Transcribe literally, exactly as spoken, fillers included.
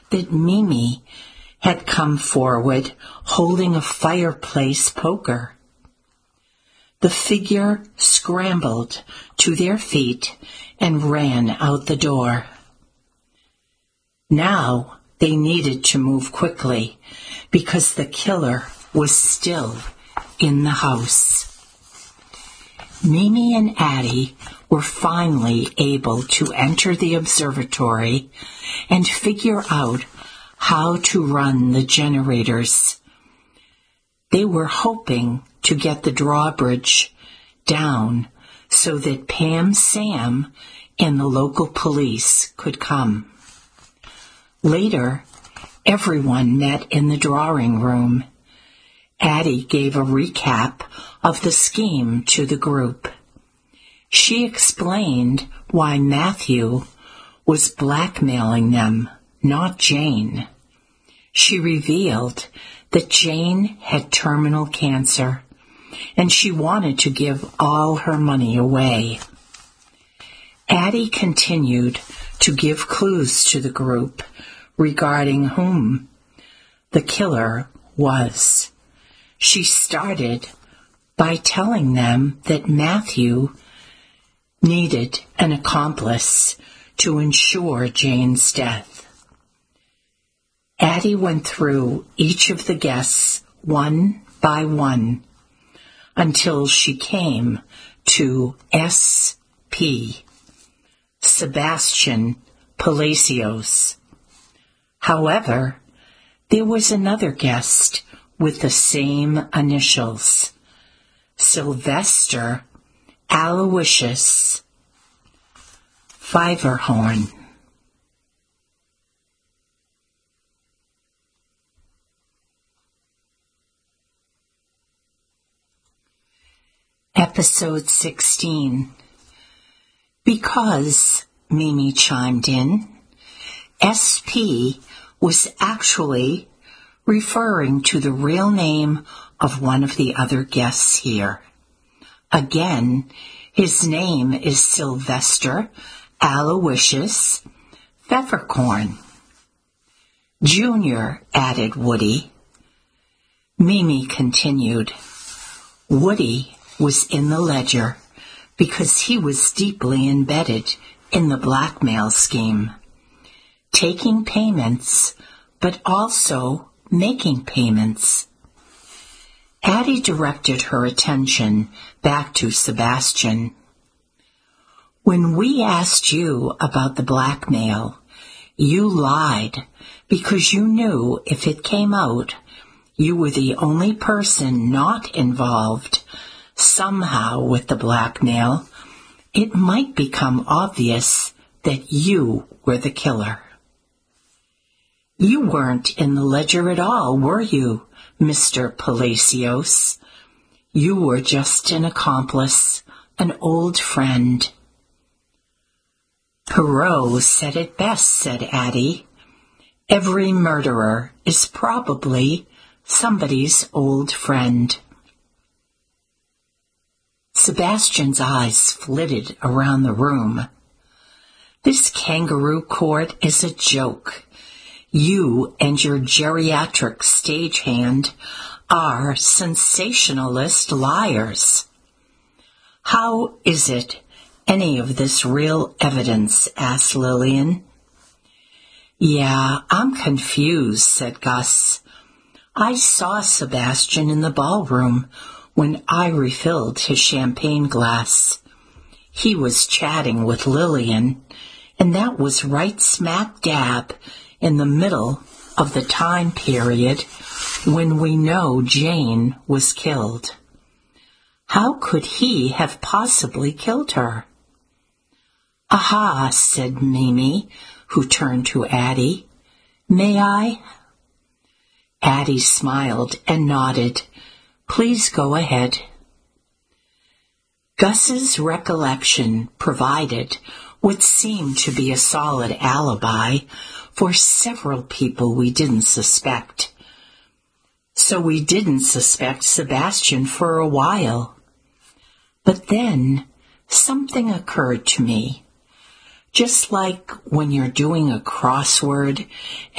that Mimi had come forward holding a fireplace poker. The figure scrambled to their feet and ran out the door. Now they needed to move quickly because the killer was still in the house. Mimi and Addie were finally able to enter the observatory and figure out how to run the generators. They were hoping to get the drawbridge down so that Pam Sam and the local police could come. Later, everyone met in the drawing room. Addie gave a recap of the scheme to the group. She explained why Matthew was blackmailing them, not Jane. She revealed that Jane had terminal cancer, and she wanted to give all her money away. Addie continued to give clues to the group regarding whom the killer was. She started by telling them that Matthew needed an accomplice to ensure Jane's death. Addie went through each of the guests one by one until she came to S P, Sebastian Palacios. However, there was another guest with the same initials, Sylvester Aloysius Fiverhorn. Episode sixteen. Because, Mimi chimed in, S P was actually referring to the real name of one of the other guests here. Again, his name is Sylvester Aloysius Pfefferkorn. Junior, added Woody. Mimi continued. Woody was in the ledger because he was deeply embedded in the blackmail scheme, taking payments, but also making payments. Addie directed her attention back to Sebastian. When we asked you about the blackmail, you lied because you knew if it came out, you were the only person not involved somehow with the blackmail. It might become obvious that you were the killer. You weren't in the ledger at all, were you, Mister Palacios? You were just an accomplice, an old friend. Perot said it best, said Addie. Every murderer is probably somebody's old friend. Sebastian's eyes flitted around the room. This kangaroo court is a joke. You and your geriatric stagehand are sensationalist liars. How is it any of this real evidence? Asked Lillian. Yeah, I'm confused, said Gus. I saw Sebastian in the ballroom when I refilled his champagne glass. He was chatting with Lillian, and that was right smack dab in the middle of the time period when we know Jane was killed. How could he have possibly killed her? Aha, said Mimi, who turned to Addie. May I? Addie smiled and nodded. Please go ahead. Gus's recollection provided what seemed to be a solid alibi for several people we didn't suspect. So we didn't suspect Sebastian for a while. But then something occurred to me. Just like when you're doing a crossword